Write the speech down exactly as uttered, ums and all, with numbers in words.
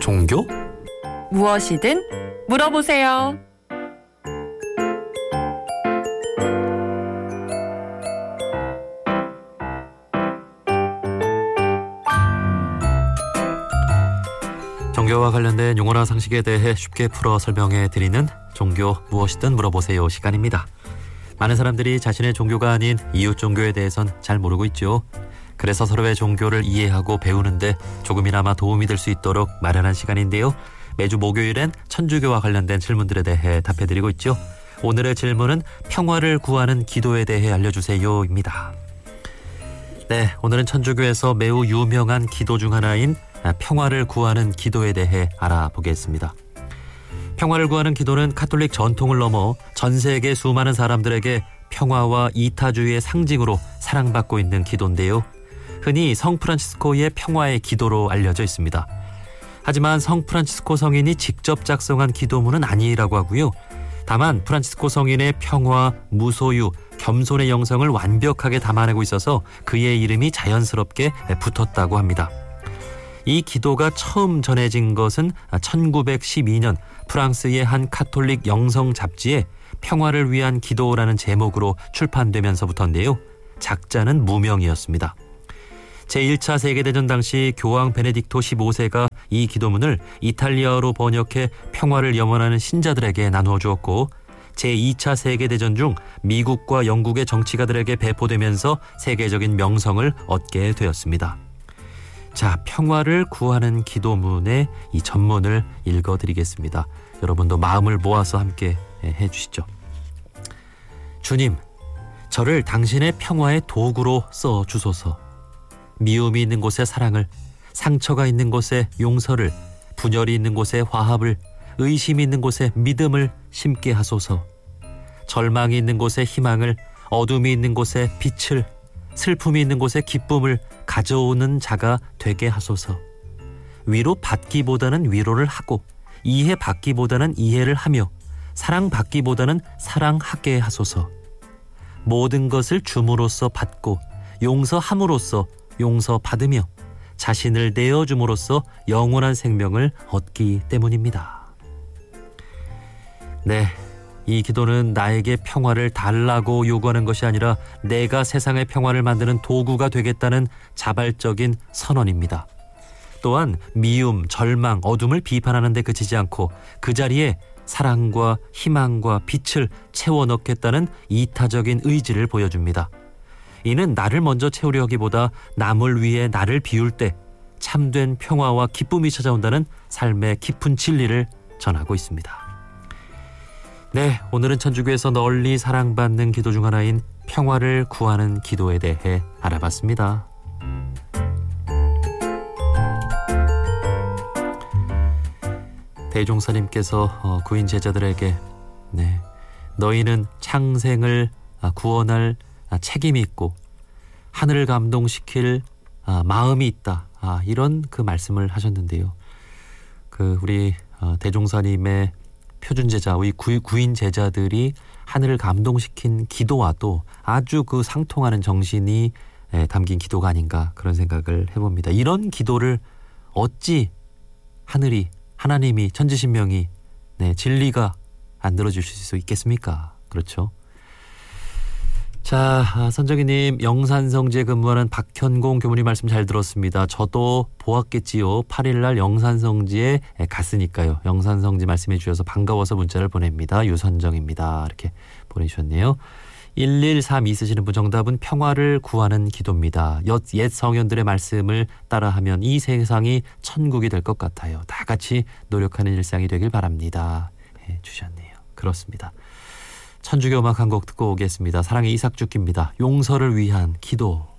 종교? 무엇이든 물어보세요. 종교와 관련된 용어나 상식에 대해 쉽게 풀어 설명해 드리는 종교 무엇이든 물어보세요 시간입니다. 많은 사람들이 자신의 종교가 아닌 이웃 종교에 대해선 잘 모르고 있죠. 그래서 서로의 종교를 이해하고 배우는데 조금이나마 도움이 될 수 있도록 마련한 시간인데요. 매주 목요일엔 천주교와 관련된 질문들에 대해 답해드리고 있죠. 오늘의 질문은 평화를 구하는 기도에 대해 알려주세요입니다. 네, 오늘은 천주교에서 매우 유명한 기도 중 하나인 평화를 구하는 기도에 대해 알아보겠습니다. 평화를 구하는 기도는 가톨릭 전통을 넘어 전 세계 수많은 사람들에게 평화와 이타주의의 상징으로 사랑받고 있는 기도인데요. 흔히 성 프란치스코의 평화의 기도로 알려져 있습니다. 하지만 성 프란치스코 성인이 직접 작성한 기도문은 아니라고 하고요. 다만 프란치스코 성인의 평화, 무소유, 겸손의 영성을 완벽하게 담아내고 있어서 그의 이름이 자연스럽게 붙었다고 합니다. 이 기도가 처음 전해진 것은 천구백십이 년 프랑스의 한 카톨릭 영성 잡지에 평화를 위한 기도라는 제목으로 출판되면서부터인데요. 작자는 무명이었습니다. 제일 차 세계대전 당시 교황 베네딕토 십오 세가 이 기도문을 이탈리아어로 번역해 평화를 염원하는 신자들에게 나누어 주었고 제이 차 세계대전 중 미국과 영국의 정치가들에게 배포되면서 세계적인 명성을 얻게 되었습니다. 자, 평화를 구하는 기도문의 이 전문을 읽어드리겠습니다. 여러분도 마음을 모아서 함께 해주시죠. 주님, 저를 당신의 평화의 도구로 써주소서. 미움이 있는 곳에 사랑을, 상처가 있는 곳에 용서를, 분열이 있는 곳에 화합을, 의심이 있는 곳에 믿음을 심게 하소서. 절망이 있는 곳에 희망을, 어둠이 있는 곳에 빛을, 슬픔이 있는 곳에 기쁨을 가져오는 자가 되게 하소서. 위로받기보다는 위로를 하고, 이해받기보다는 이해를 하며, 사랑받기보다는 사랑하게 하소서. 모든 것을 줌으로써 받고, 용서함으로써 용서받으며, 자신을 내어줌으로써 영원한 생명을 얻기 때문입니다. 네, 이 기도는 나에게 평화를 달라고 요구하는 것이 아니라 내가 세상의 평화를 만드는 도구가 되겠다는 자발적인 선언입니다. 또한 미움, 절망, 어둠을 비판하는 데 그치지 않고 그 자리에 사랑과 희망과 빛을 채워 넣겠다는 이타적인 의지를 보여줍니다. 이는 나를 먼저 채우려 하기보다 남을 위해 나를 비울 때 참된 평화와 기쁨이 찾아온다는 삶의 깊은 진리를 전하고 있습니다. 네, 오늘은 천주교에서 널리 사랑받는 기도 중 하나인 평화를 구하는 기도에 대해 알아봤습니다. 대종사님께서 어, 구인 제자들에게 네, 너희는 창생을 아, 구원할 아, 책임이 있고 하늘을 감동시킬 아, 마음이 있다. 아, 이런 그 말씀을 하셨는데요. 그 우리 어, 대종사님의 표준 제자, 우리 구, 구인 제자들이 하늘을 감동시킨 기도와도 아주 그 상통하는 정신이 에, 담긴 기도가 아닌가 그런 생각을 해봅니다. 이런 기도를 어찌 하늘이 하나님이 천지신명이 네, 진리가 안 들어주실 수 있겠습니까? 그렇죠. 자, 선정희님, 영산성지에 근무하는 박현공 교무님 말씀 잘 들었습니다. 저도 보았겠지요. 팔 일날 영산성지에 갔으니까요. 영산성지 말씀해 주셔서 반가워서 문자를 보냅니다. 유선정입니다. 이렇게 보내주셨네요. 일일삼이 쓰시는 분 정답은 평화를 구하는 기도입니다. 옛 성현들의 말씀을 따라하면 이 세상이 천국이 될 것 같아요. 다 같이 노력하는 일상이 되길 바랍니다. 해 주셨네요. 그렇습니다. 천주교 음악 한 곡 듣고 오겠습니다. 사랑의 이삭주기입니다. 용서를 위한 기도.